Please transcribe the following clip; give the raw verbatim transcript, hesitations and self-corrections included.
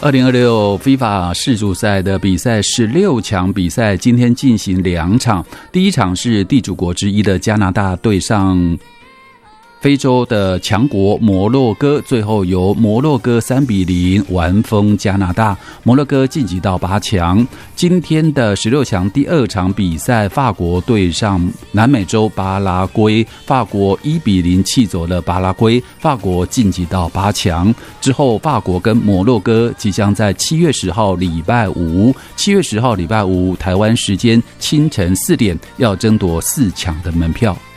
二零二六 FIFA 世足赛的比赛十六强比赛今天进行两场，第一场是地主国之一的加拿大对上非洲的强国摩洛哥，最后由摩洛哥三比零完封加拿大，摩洛哥晋级到八强。今天的十六强第二场比赛，法国对上南美洲巴拉圭，法国一比零气走了巴拉圭，法国晋级到八强。之后，法国跟摩洛哥即将在七月十号礼拜五，七月十号礼拜五台湾时间清晨四点要争夺四强的门票。